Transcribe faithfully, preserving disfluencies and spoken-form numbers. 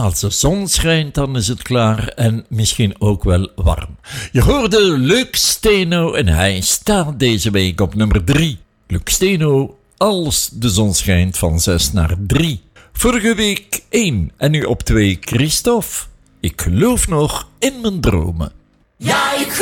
als de zon schijnt, dan is het klaar en misschien ook wel warm. Je hoorde Luc Steno en hij staat deze week op nummer drie. Luc Steno, als de zon schijnt, van zes naar drie. Vorige week één en nu op twee Christophe. Ik geloof nog in mijn dromen. Ja, ik